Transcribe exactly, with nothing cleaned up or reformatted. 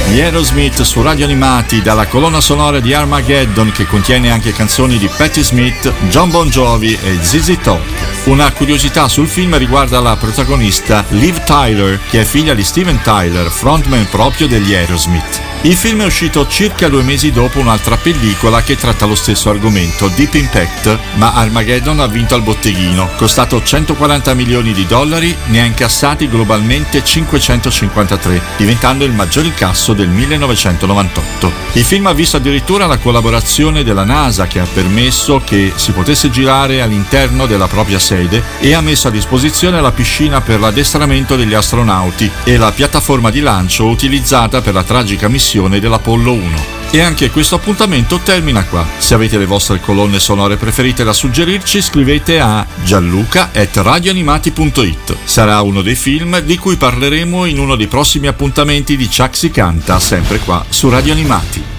Gli Aerosmith su Radio Animati, dalla colonna sonora di Armageddon, che contiene anche canzoni di Patti Smith, John Bon Jovi e Z Z Top. Una curiosità sul film riguarda la protagonista Liv Tyler, che è figlia di Steven Tyler, frontman proprio degli Aerosmith. Il film è uscito circa due mesi dopo un'altra pellicola che tratta lo stesso argomento, Deep Impact, ma Armageddon ha vinto al botteghino, costato centoquaranta milioni di dollari, ne ha incassati globalmente cinquecentocinquantatré, diventando il maggior incasso del millenovecentonovantotto. Il film ha visto addirittura la collaborazione della NASA, che ha permesso che si potesse girare all'interno della propria sede e ha messo a disposizione la piscina per l'addestramento degli astronauti e la piattaforma di lancio utilizzata per la tragica missione dell'Apollo uno. E anche questo appuntamento termina qua. Se avete le vostre colonne sonore preferite da suggerirci, scrivete a gianluca at radioanimati punto it. Sarà uno dei film di cui parleremo in uno dei prossimi appuntamenti di Chuck si canta, sempre qua su Radio Animati.